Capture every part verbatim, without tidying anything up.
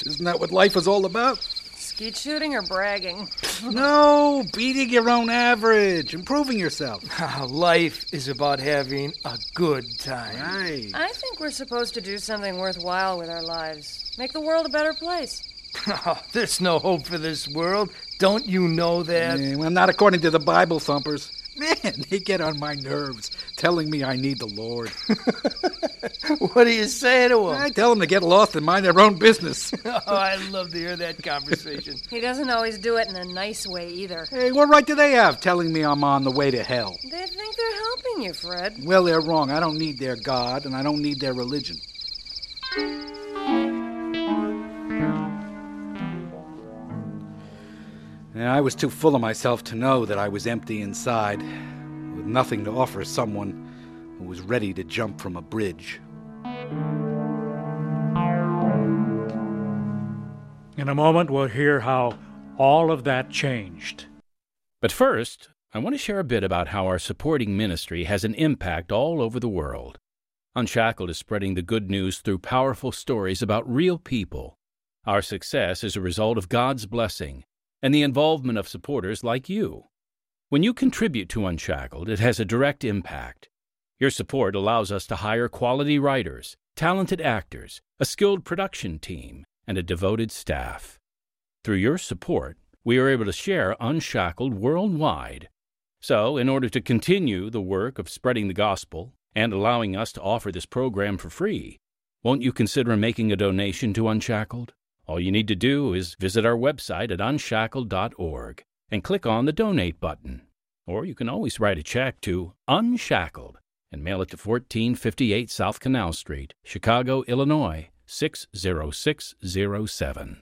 Isn't that what life is all about? Skeet shooting or bragging? No, beating your own average, improving yourself. Life is about having a good time. Right. I think we're supposed to do something worthwhile with our lives. Make the world a better place. There's no hope for this world. Don't you know that? Yeah, well, not according to the Bible thumpers. Man, they get on my nerves, telling me I need the Lord. What do you say to them? I tell them to get lost and mind their own business. Oh, I'd love to hear that conversation. He doesn't always do it in a nice way either. Hey, what right do they have telling me I'm on the way to hell? They think they're helping you, Fred. Well, they're wrong. I don't need their God, and I don't need their religion. Yeah, I was too full of myself to know that I was empty inside, with nothing to offer someone who was ready to jump from a bridge. In a moment, we'll hear how all of that changed. But first, I want to share a bit about how our supporting ministry has an impact all over the world. Unshackled is spreading the good news through powerful stories about real people. Our success is a result of God's blessing and the involvement of supporters like you. When you contribute to Unshackled, it has a direct impact. Your support allows us to hire quality writers, talented actors, a skilled production team, and a devoted staff. Through your support, we are able to share Unshackled worldwide. So, in order to continue the work of spreading the gospel and allowing us to offer this program for free, won't you consider making a donation to Unshackled? All you need to do is visit our website at unshackled dot org and click on the Donate button. Or you can always write a check to Unshackled and mail it to fourteen fifty-eight South Canal Street, Chicago, Illinois, six zero six zero seven.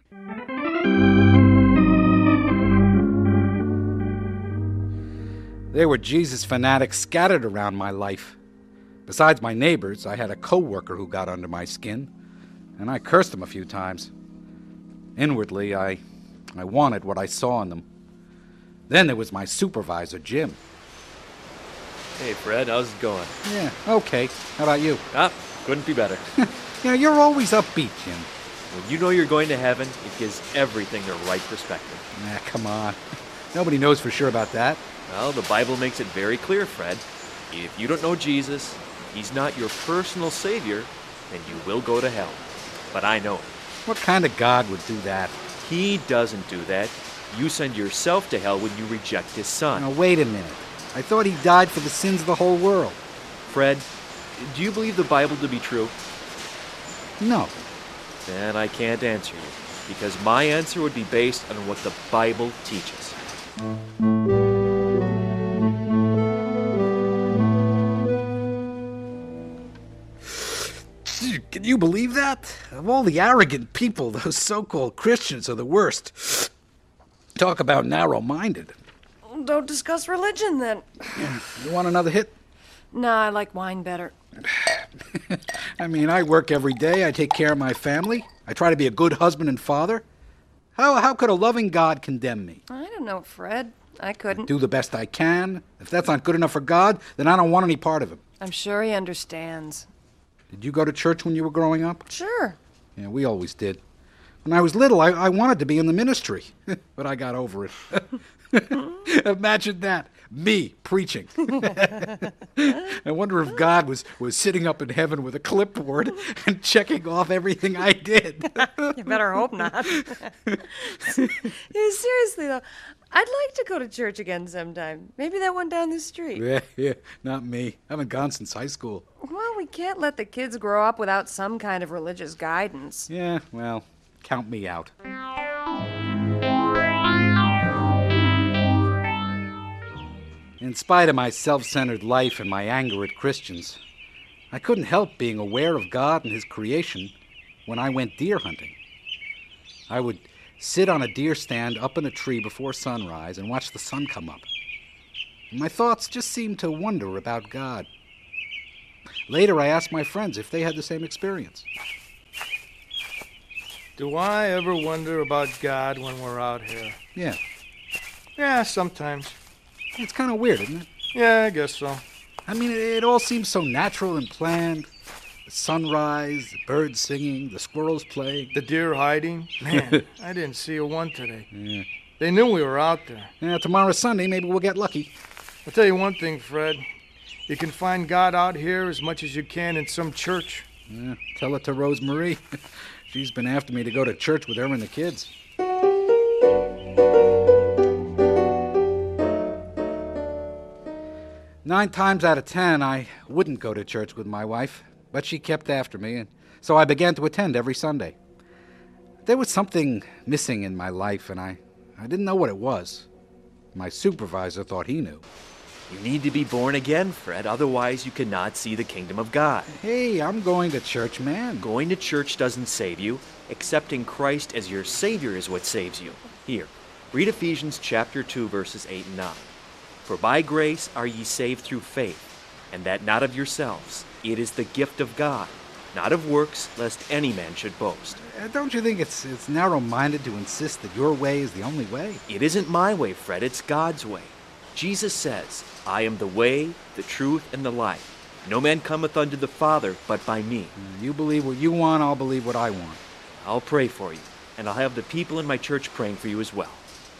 There were Jesus fanatics scattered around my life. Besides my neighbors, I had a co-worker who got under my skin, and I cursed him a few times. Inwardly, I, I wanted what I saw in them. Then there was my supervisor, Jim. Hey, Fred, how's it going? Yeah, okay. How about you? Ah, couldn't be better. You know, you're always upbeat, Jim. When you know you're going to heaven, it gives everything the right perspective. Nah, come on. Nobody knows for sure about that. Well, the Bible makes it very clear, Fred. If you don't know Jesus, he's not your personal savior, then you will go to hell. But I know it. What kind of God would do that? He doesn't do that. You send yourself to hell when you reject his son. Now, wait a minute. I thought he died for the sins of the whole world. Fred, do you believe the Bible to be true? No. Then I can't answer you, because my answer would be based on what the Bible teaches. Can you believe that? Of all the arrogant people, those so-called Christians are the worst. Talk about narrow-minded. Don't discuss religion, then. You want another hit? Nah, I like wine better. I mean, I work every day. I take care of my family. I try to be a good husband and father. How, how could a loving God condemn me? I don't know, Fred. I couldn't. Do the best I can. If that's not good enough for God, then I don't want any part of him. I'm sure he understands. Did you go to church when you were growing up? Sure. Yeah, we always did. When I was little, I, I wanted to be in the ministry, but I got over it. Imagine that. Me preaching. I wonder if God was, was sitting up in heaven with a clipboard and checking off everything I did. You better hope not. Yeah, seriously, though, I'd like to go to church again sometime. Maybe that one down the street. Yeah, yeah, not me. I haven't gone since high school. Well, we can't let the kids grow up without some kind of religious guidance. Yeah, well, count me out. In spite of my self-centered life and my anger at Christians, I couldn't help being aware of God and his creation when I went deer hunting. I would sit on a deer stand up in a tree before sunrise and watch the sun come up. My thoughts just seemed to wonder about God. Later, I asked my friends if they had the same experience. Do I ever wonder about God when we're out here? Yeah, Yeah, sometimes. it's kind of weird, isn't it? Yeah, I guess so. I mean, it, it all seems so natural and planned. The sunrise, the birds singing, the squirrels playing. The deer hiding. Man, I didn't see a one today. Yeah. They knew we were out there. Yeah, tomorrow's Sunday. Maybe we'll get lucky. I'll tell you one thing, Fred. You can find God out here as much as you can in some church. Yeah, tell it to Rosemarie. She's been after me to go to church with her and the kids. Nine times out of ten, I wouldn't go to church with my wife, but she kept after me, and so I began to attend every Sunday. There was something missing in my life, and I, I didn't know what it was. My supervisor thought he knew. You need to be born again, Fred, otherwise you cannot see the kingdom of God. Hey, I'm going to church, man. Going to church doesn't save you. Accepting Christ as your Savior is what saves you. Here, read Ephesians chapter two, verses eight and nine. For by grace are ye saved through faith, and that not of yourselves. It is the gift of God, not of works, lest any man should boast. Uh, don't you think it's, it's narrow-minded to insist that your way is the only way? It isn't my way, Fred, it's God's way. Jesus says, I am the way, the truth, and the life. No man cometh unto the Father but by me. You believe what you want, I'll believe what I want. I'll pray for you, and I'll have the people in my church praying for you as well.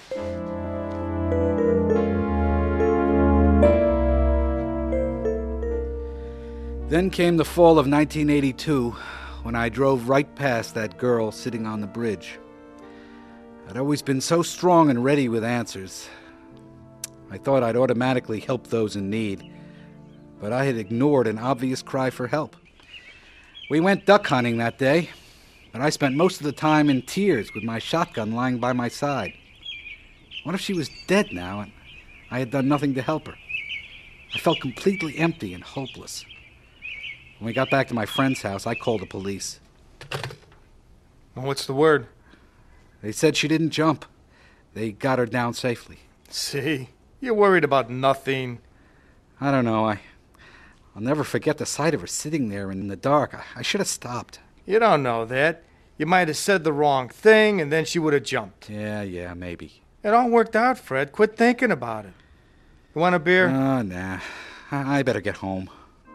Then came the fall of nineteen eighty-two, when I drove right past that girl sitting on the bridge. I'd always been so strong and ready with answers. I thought I'd automatically help those in need, but I had ignored an obvious cry for help. We went duck hunting that day, but I spent most of the time in tears with my shotgun lying by my side. What if she was dead now and I had done nothing to help her? I felt completely empty and hopeless. When we got back to my friend's house, I called the police. Well, what's the word? They said she didn't jump. They got her down safely. See, you're worried about nothing. I don't know. I, I'll never forget the sight of her sitting there in the dark. I, I should have stopped. You don't know that. You might have said the wrong thing, and then she would have jumped. Yeah, yeah, maybe. It all worked out, Fred. Quit thinking about it. You want a beer? Oh, nah. I, I better get home.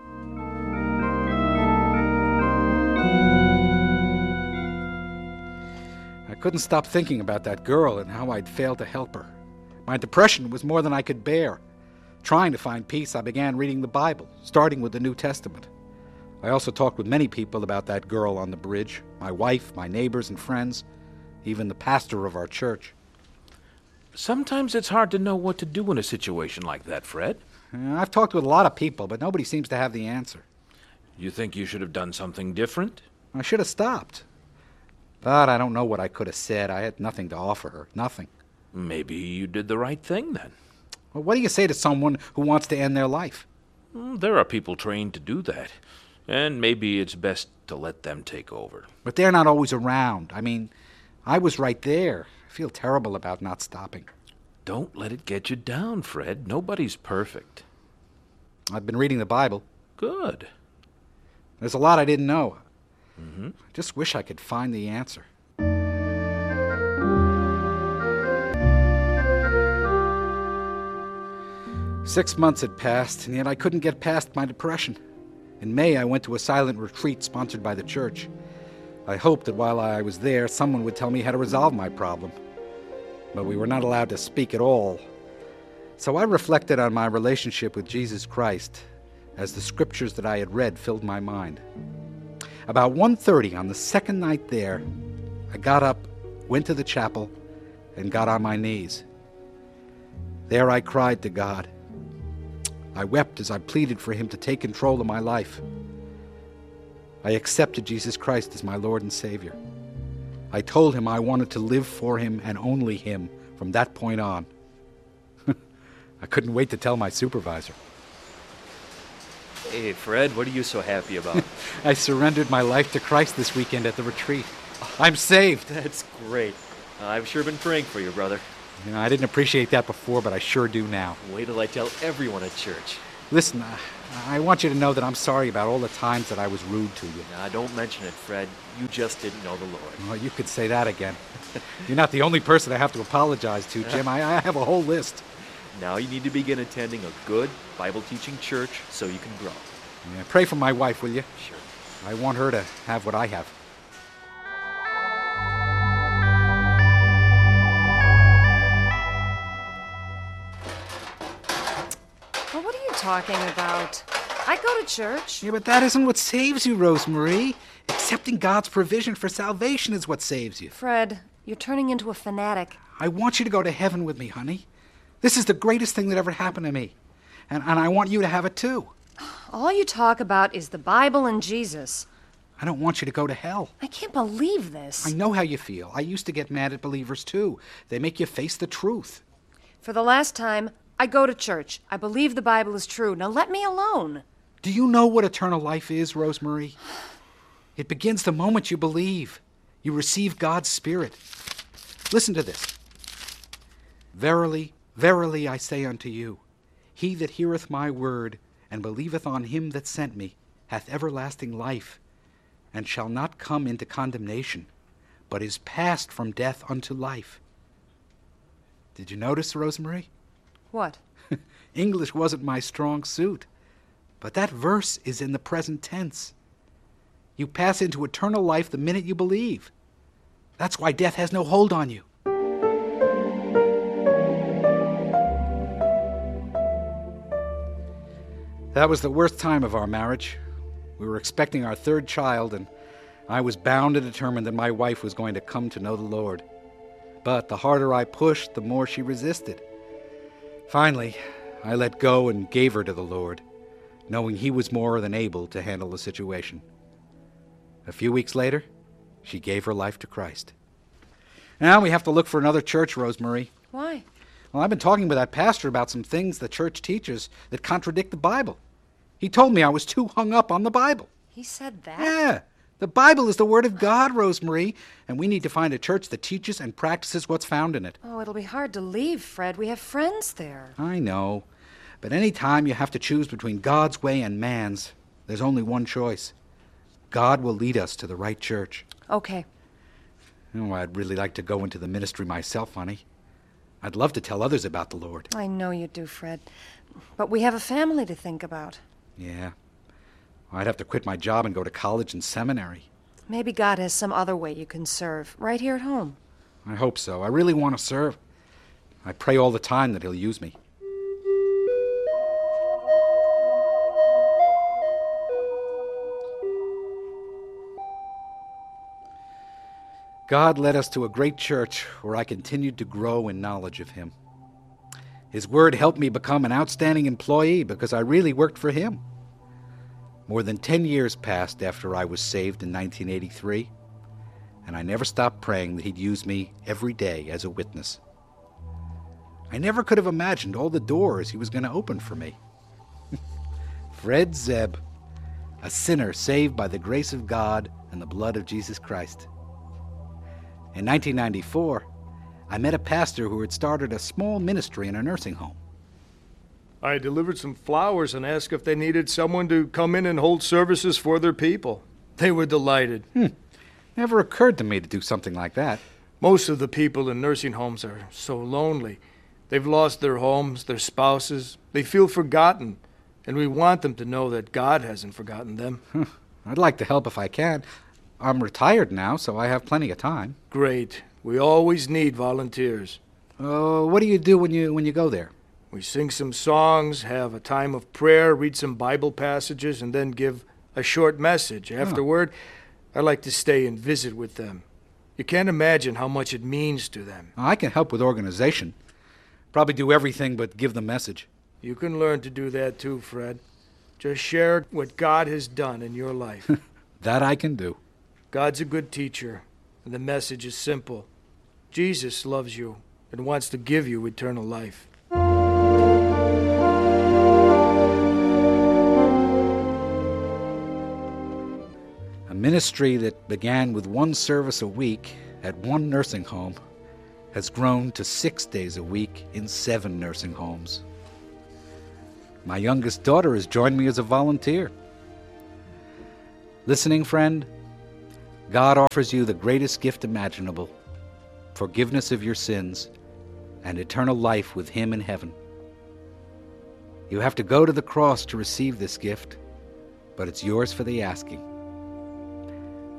I couldn't stop thinking about that girl and how I'd failed to help her. My depression was more than I could bear. Trying to find peace, I began reading the Bible, starting with the New Testament. I also talked with many people about that girl on the bridge, my wife, my neighbors and friends, even the pastor of our church. Sometimes it's hard to know what to do in a situation like that, Fred. Uh, I've talked with a lot of people, but nobody seems to have the answer. You think you should have done something different? I should have stopped. But I don't know what I could have said. I had nothing to offer her. Nothing. Maybe you did the right thing then. Well, what do you say to someone who wants to end their life? Mm, There are people trained to do that. And maybe it's best to let them take over. But they're not always around. I mean, I was right there. I feel terrible about not stopping. Don't let it get you down, Fred. Nobody's perfect. I've been reading the Bible. Good. There's a lot I didn't know. Mm-hmm. I just wish I could find the answer. Six months had passed, and yet I couldn't get past my depression. In May, I went to a silent retreat sponsored by the church. I hoped that while I was there, someone would tell me how to resolve my problem. But we were not allowed to speak at all. So I reflected on my relationship with Jesus Christ as the scriptures that I had read filled my mind. About one thirty on the second night there, I got up, went to the chapel, and got on my knees. There I cried to God. I wept as I pleaded for him to take control of my life. I accepted Jesus Christ as my Lord and Savior. I told him I wanted to live for him and only him from that point on. I couldn't wait to tell my supervisor. Hey, Fred, what are you so happy about? I surrendered my life to Christ this weekend at the retreat. I'm saved. That's great. Uh, I've sure been praying for you, brother. You know, I didn't appreciate that before, but I sure do now. Wait till I tell everyone at church. Listen, uh, I want you to know that I'm sorry about all the times that I was rude to you. Nah, don't mention it, Fred. You just didn't know the Lord. Well, you could say that again. You're not the only person I have to apologize to, Jim. I, I have a whole list. Now you need to begin attending a good Bible-teaching church so you can grow. Yeah, pray for my wife, will you? Sure. I want her to have what I have. Well, what are you talking about? I go to church. Yeah, but that isn't what saves you, Rosemarie. Accepting God's provision for salvation is what saves you. Fred, you're turning into a fanatic. I want you to go to heaven with me, honey. This is the greatest thing that ever happened to me. And, and I want you to have it too. All you talk about is the Bible and Jesus. I don't want you to go to hell. I can't believe this. I know how you feel. I used to get mad at believers too. They make you face the truth. For the last time, I go to church. I believe the Bible is true. Now let me alone. Do you know what eternal life is, Rosemarie? It begins the moment you believe. You receive God's Spirit. Listen to this. Verily, verily, I say unto you, he that heareth my word, and believeth on him that sent me, hath everlasting life, and shall not come into condemnation, but is passed from death unto life. Did you notice, Rosemarie? What? English wasn't my strong suit, but that verse is in the present tense. You pass into eternal life the minute you believe. That's why death has no hold on you. That was the worst time of our marriage. We were expecting our third child, and I was bound and determined that my wife was going to come to know the Lord. But the harder I pushed, the more she resisted. Finally, I let go and gave her to the Lord, knowing He was more than able to handle the situation. A few weeks later, she gave her life to Christ. Now we have to look for another church, Rosemarie. Why? Well, I've been talking with that pastor about some things the church teaches that contradict the Bible. He told me I was too hung up on the Bible. He said that? Yeah. The Bible is the Word of God, Rosemarie, and we need to find a church that teaches and practices what's found in it. Oh, it'll be hard to leave, Fred. We have friends there. I know. But any time you have to choose between God's way and man's, there's only one choice. God will lead us to the right church. Okay. Oh, I'd really like to go into the ministry myself, honey. I'd love to tell others about the Lord. I know you do, Fred. But we have a family to think about. Yeah. I'd have to quit my job and go to college and seminary. Maybe God has some other way you can serve, right here at home. I hope so. I really want to serve. I pray all the time that He'll use me. God led us to a great church where I continued to grow in knowledge of Him. His Word helped me become an outstanding employee because I really worked for Him. More than ten years passed after I was saved in nineteen eighty-three, and I never stopped praying that He'd use me every day as a witness. I never could have imagined all the doors He was going to open for me. Fred Zebb, a sinner saved by the grace of God and the blood of Jesus Christ. In nineteen ninety-four, I met a pastor who had started a small ministry in a nursing home. I delivered some flowers and asked if they needed someone to come in and hold services for their people. They were delighted. Hmm. Never occurred to me to do something like that. Most of the people in nursing homes are so lonely. They've lost their homes, their spouses. They feel forgotten, and we want them to know that God hasn't forgotten them. Huh. I'd like to help if I can. I'm retired now, so I have plenty of time. Great. We always need volunteers. Uh, what do you do when you when you go there? We sing some songs, have a time of prayer, read some Bible passages, and then give a short message. Afterward, I like to stay and visit with them. You can't imagine how much it means to them. I can help with organization. Probably do everything but give the message. You can learn to do that too, Fred. Just share what God has done in your life. That I can do. God's a good teacher, and the message is simple. Jesus loves you and wants to give you eternal life. A ministry that began with one service a week at one nursing home has grown to six days a week in seven nursing homes. My youngest daughter has joined me as a volunteer. Listening friend, God offers you the greatest gift imaginable, forgiveness of your sins, and eternal life with Him in heaven. You have to go to the cross to receive this gift, but it's yours for the asking.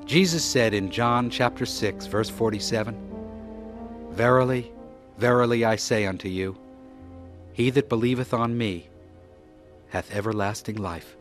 Jesus said in John chapter six, verse forty-seven, "Verily, verily I say unto you, he that believeth on me hath everlasting life."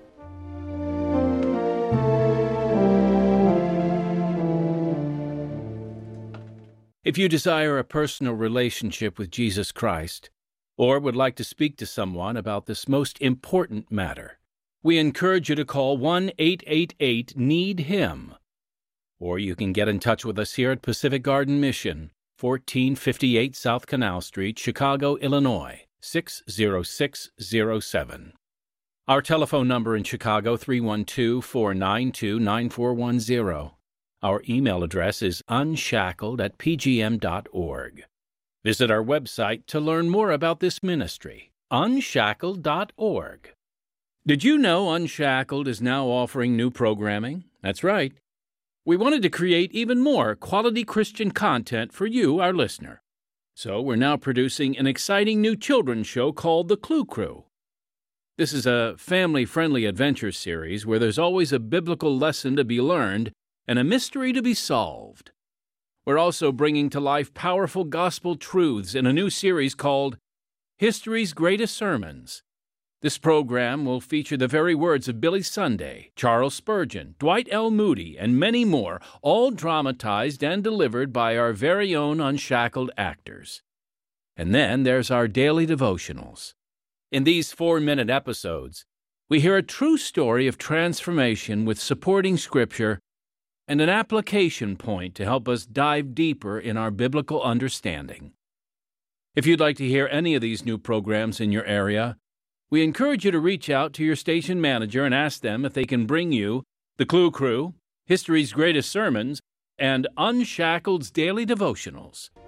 If you desire a personal relationship with Jesus Christ, or would like to speak to someone about this most important matter, we encourage you to call one eight eight eight need him. Or you can get in touch with us here at Pacific Garden Mission, fourteen fifty-eight South Canal Street, Chicago, Illinois, six zero six zero seven. Our telephone number in Chicago, three one two, four nine two, nine four one zero. Our email address is unshackled at p g m dot org. Visit our website to learn more about this ministry, unshackled dot org. Did you know Unshackled is now offering new programming? That's right. We wanted to create even more quality Christian content for you, our listener. So we're now producing an exciting new children's show called The Clue Crew. This is a family-friendly adventure series where there's always a biblical lesson to be learned and a mystery to be solved. We're also bringing to life powerful gospel truths in a new series called History's Greatest Sermons. This program will feature the very words of Billy Sunday, Charles Spurgeon, Dwight L. Moody, and many more, all dramatized and delivered by our very own Unshackled actors. And then there's our daily devotionals. In these four-minute episodes, we hear a true story of transformation with supporting scripture and an application point to help us dive deeper in our biblical understanding. If you'd like to hear any of these new programs in your area, we encourage you to reach out to your station manager and ask them if they can bring you The Clue Crew, History's Greatest Sermons, and Unshackled's Daily Devotionals.